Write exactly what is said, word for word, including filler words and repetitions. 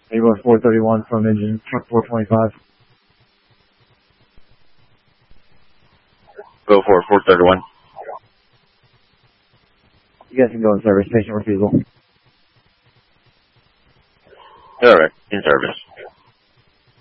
Able four thirty-one from engine truck four twenty-five. Go for four thirty-one. You guys can go in service. Patient refusal. Alright, in service.